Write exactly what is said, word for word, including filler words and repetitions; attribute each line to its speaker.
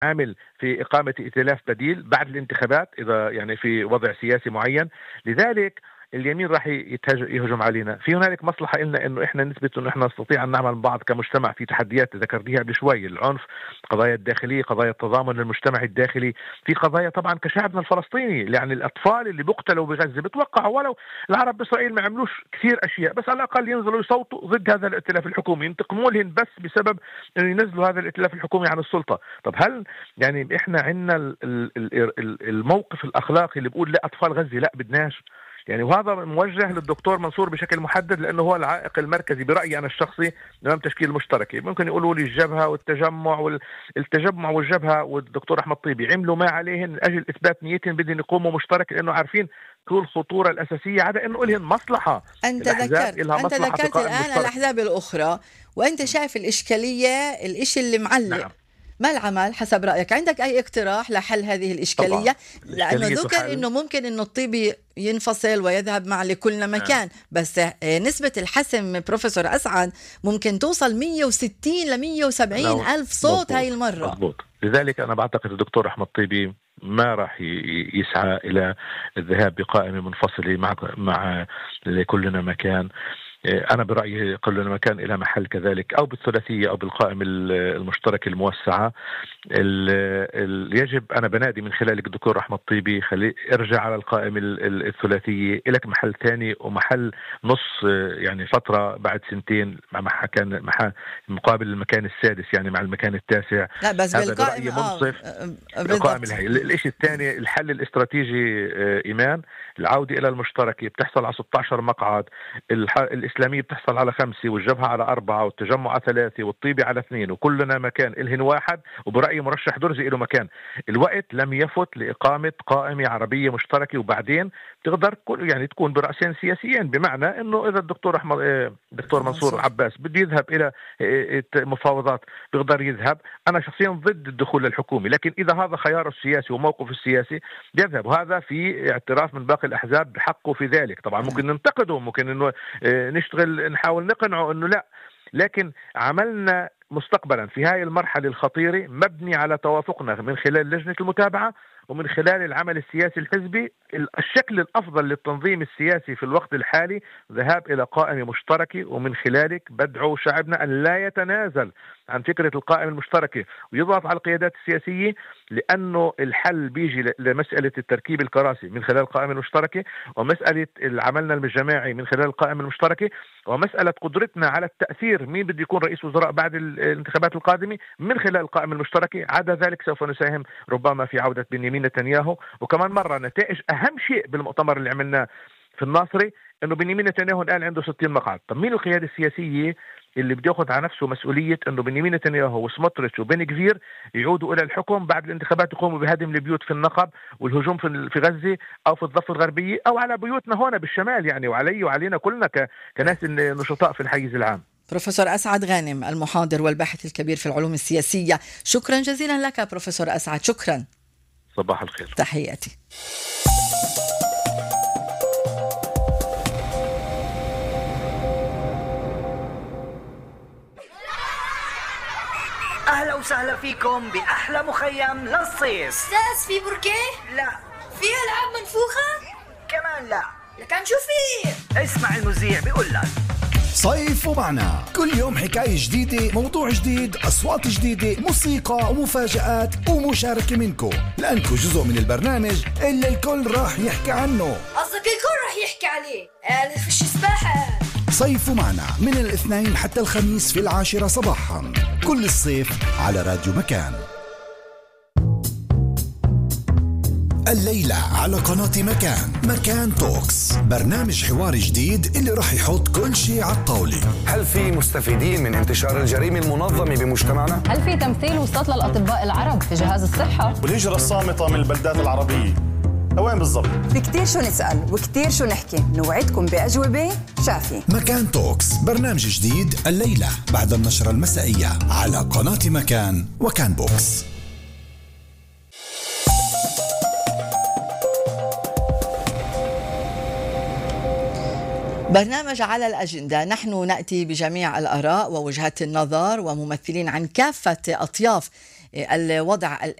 Speaker 1: عامل في إقامة ائتلاف بديل بعد الانتخابات إذا يعني في وضع سياسي معين. لذلك اليمين راح يهجم علينا. في هنالك مصلحة لنا إنه إحنا نثبت إنه إحنا نستطيع أن نعمل بعض كمجتمع في تحديات ذكرتيها قبل شوي، العنف، قضايا الداخلية، قضايا التضامن المجتمعي الداخلي، في قضايا طبعا كشعبنا الفلسطيني، يعني الأطفال اللي بيقتلوا بغزة بتوقعوا ولو العرب بإسرائيل ما عملوش كثير أشياء بس على الأقل ينزلوا يصوتوا ضد هذا الائتلاف الحكومي، ينتقموا لهم بس بسبب إنه ينزلوا هذا الائتلاف الحكومي عن السلطة. طب هل يعني إحنا عندنا الموقف الأخلاقي اللي بيقول لا أطفال غزة لا بدناش؟ يعني وهذا موجه للدكتور منصور بشكل محدد لأنه هو العائق المركزي برأيي أنا الشخصي أمام تشكيل المشتركة. ممكن يقولوا لي الجبهة والتجمع والتجمع والجبهة والدكتور أحمد طيبي عملوا ما عليهن من أجل إثبات نيتهم بدهم يقوموا مشترك لأنه عارفين كل الخطورة الأساسية على أنه لهم مصلحة.
Speaker 2: أنت ذكرت أنت ذكرت الآن الأحزاب الأخرى وأنت شايف الإشكالية الإشي اللي معلق. نعم. ما العمل حسب رأيك؟ عندك أي اقتراح لحل هذه الإشكالية؟ لأنه ذكر أنه ممكن أنه الطيبي ينفصل ويذهب مع لكل مكان. بس نسبة الحسم بروفيسور أسعد ممكن توصل مية وستين ل مية وسبعين ألف صوت هاي المرة.
Speaker 1: مضبوط. لذلك أنا بعتقد الدكتور أحمد طيبي ما راح يسعى إلى الذهاب بقائمة منفصلة مع مع لكلنا مكان. أنا برأيي كلنا مكان إلى محل كذلك أو بالثلاثية أو بالقائمة المشتركة الموسعة. يجب أنا بنادي من خلالك دكتور أحمد طيبي خلي ارجع على القائمة الثلاثية إلك محل ثاني ومحل نص يعني فترة بعد سنتين مع كان مع مقابل المكان السادس يعني مع المكان التاسع.
Speaker 2: لا بس بالقائمة
Speaker 1: منصف القائمة هي. الإشي الثاني الحل الاستراتيجي إيمان العودة إلى المشتركة بتحصل على ستة عشر مقعد، الإسلامية بتحصل على خمسة والجبهة على أربعة والتجمع على ثلاثة والطيبي على اثنين وكلنا مكان إلهن واحد. وبرأيي مرشح درزي له مكان. الوقت لم يفت لإقامة قائمة عربية مشتركة وبعدين تقدر يعني تكون برأسين سياسيين، بمعنى إنه إذا الدكتور أحمد الدكتور منصور عباس بده يذهب إلى مفاوضات بيقدر يذهب. أنا شخصيا ضد الدخول للحكومة، لكن إذا هذا خياره السياسي وموقف السياسي يذهب، وهذا في اعتراف من باقي الأحزاب بحقه في ذلك. طبعا ممكن ننتقده، ممكن إنه نشتغل نحاول نقنعه إنه لا، لكن عملنا مستقبلا في هاي المرحلة الخطيرة مبني على توافقنا من خلال لجنة المتابعة ومن خلال العمل السياسي الحزبي. الشكل الأفضل للتنظيم السياسي في الوقت الحالي ذهاب إلى قائمة مشتركة، ومن خلالك بدعو شعبنا أن لا يتنازل عن فكرة القائمة المشتركة ويضغط على القيادات السياسية، لأنه الحل بيجي لمسألة التركيب الكراسي من خلال القائمة المشتركة، ومسألة عملنا الجماعي من خلال القائمة المشتركة، ومسألة قدرتنا على التأثير مين بده يكون رئيس وزراء بعد الانتخابات القادمة من خلال القائمة المشتركة. عدا ذلك سوف نساهم ربما في عودة بنيامين نتنياهو. وكمان مرة نتائج أهم شيء بالمؤتمر اللي عملناه في الناصري انه بنيامين نتنياهو الان عنده ستين مقعد. طب مين القيادة السياسية اللي بده ياخذ على نفسه مسؤولية انه بنيامين نتنياهو وسموتريتش وبن كفير يعودوا الى الحكم بعد الانتخابات، يقوموا بهدم البيوت في النقب والهجوم في غزة او في الضفة الغربية او على بيوتنا هنا بالشمال، يعني وعلي وعلينا كلنا كناس نشطاء في الحيز العام.
Speaker 2: بروفيسور أسعد غانم المحاضر والباحث الكبير في العلوم السياسية، شكرا جزيلا لك بروفيسور أسعد. شكرا.
Speaker 1: صباح الخير.
Speaker 2: تحياتي.
Speaker 3: أهلا وسهلا فيكم بأحلى مخيم للصيف.
Speaker 4: أستاذ في بركة؟
Speaker 3: لا.
Speaker 4: في ألعاب منفوخة؟
Speaker 3: كمان لا.
Speaker 4: لكن شو في؟
Speaker 3: اسمع المذيع بيقول لك
Speaker 5: صيف ومعنا كل يوم حكاية جديدة، موضوع جديد، أصوات جديدة، موسيقى ومفاجآت ومشاركة منكم، لأنكم جزء من البرنامج اللي الكل راح يحكي عنه.
Speaker 4: قصدك الكل راح يحكي عليه؟ قال خش سباحة.
Speaker 5: صيف ومعنا من الاثنين حتى الخميس في العاشرة صباحا كل الصيف على راديو مكان. الليلة على قناة مكان، مكان توكس، برنامج حواري جديد اللي راح يحط كل شيء على الطاولة.
Speaker 6: هل في مستفيدين من انتشار الجريمة المنظمة بمجتمعنا؟
Speaker 7: هل في تمثيل وسط للأطباء العرب في جهاز الصحة؟
Speaker 8: والهجرة الصامتة من البلدات العربية وين بالضبط؟
Speaker 9: في كتير شو نسأل وكتير شو نحكي، نوعدكم بأجوبة شافي.
Speaker 5: مكان توكس، برنامج جديد الليلة بعد النشرة المسائية على قناة مكان وكان بوكس.
Speaker 2: برنامج على الأجندة، نحن نأتي بجميع الآراء ووجهات النظر وممثلين عن كافة أطياف الوضع